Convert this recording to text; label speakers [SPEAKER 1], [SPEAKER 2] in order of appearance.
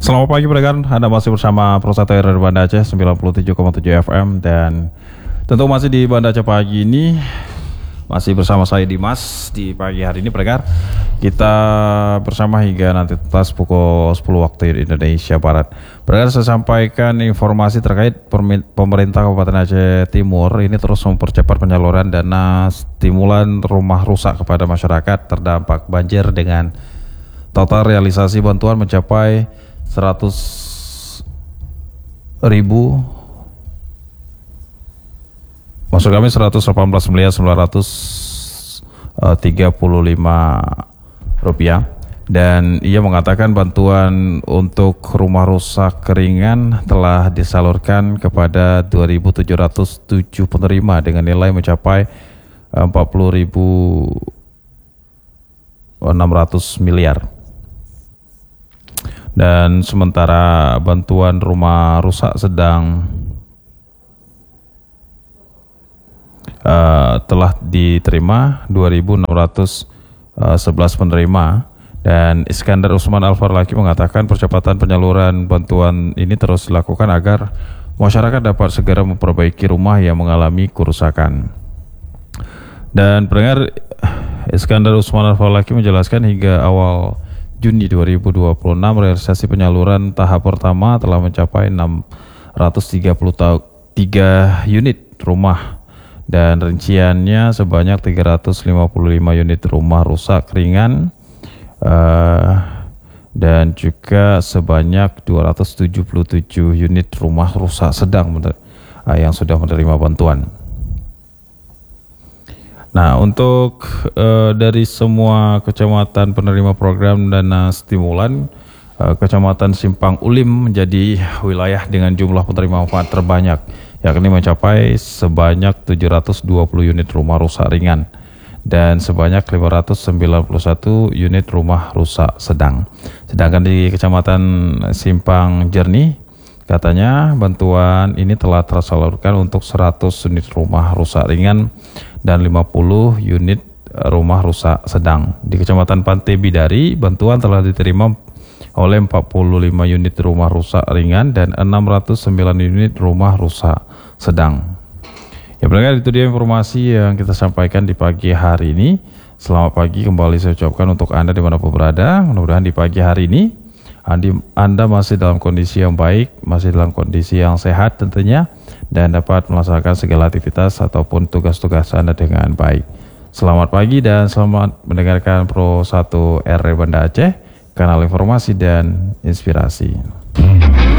[SPEAKER 1] Selamat pagi pendengar, Anda masih bersama Pro 1 RRI Banda Aceh 97,7 FM dan tentu masih di Banda Aceh pagi ini masih bersama saya Dimas. Di pagi hari ini pendengar kita bersama hingga nanti tetas pukul 10 waktu Indonesia Barat. Pendengar, saya sampaikan informasi terkait pemerintah Kabupaten Aceh Timur ini terus mempercepat penyaluran dana stimulan rumah rusak kepada masyarakat terdampak banjir dengan total realisasi bantuan mencapai 100.000, maksud kami 118.935 rupiah, dan ia mengatakan bantuan untuk rumah rusak ringan telah disalurkan kepada 2.707 penerima dengan nilai mencapai 40.600 miliar. Dan sementara bantuan rumah rusak sedang telah diterima 2.611 penerima, dan Iskandar Usman Al-Farlaki mengatakan percepatan penyaluran bantuan ini terus dilakukan agar masyarakat dapat segera memperbaiki rumah yang mengalami kerusakan. Dan pendengar, Iskandar Usman Al-Farlaki menjelaskan hingga awal Juni 2026 realisasi penyaluran tahap pertama telah mencapai 633 unit rumah dan rinciannya sebanyak 355 unit rumah rusak ringan dan juga sebanyak 277 unit rumah rusak sedang yang sudah menerima bantuan. Nah, untuk dari semua kecamatan penerima program dana stimulan, Kecamatan Simpang Ulim menjadi wilayah dengan jumlah penerima manfaat terbanyak, yakni mencapai sebanyak 720 unit rumah rusak ringan dan sebanyak 591 unit rumah rusak sedang. Sedangkan di Kecamatan Simpang Jernih, katanya bantuan ini telah tersalurkan untuk 100 unit rumah rusak ringan dan 50 unit rumah rusak sedang. Di Kecamatan Pantai Bidari, bantuan telah diterima oleh 45 unit rumah rusak ringan dan 609 unit rumah rusak sedang. Ya pendengar, itu dia informasi yang kita sampaikan di pagi hari ini. Selamat pagi kembali saya ucapkan untuk Anda dimanapun berada. Mudah-mudahan di pagi hari ini Anda masih dalam kondisi yang baik, masih dalam kondisi yang sehat tentunya, dan dapat melaksanakan segala aktivitas ataupun tugas-tugas Anda dengan baik. Selamat pagi dan selamat mendengarkan Pro 1 RRI Banda Aceh, kanal informasi dan inspirasi.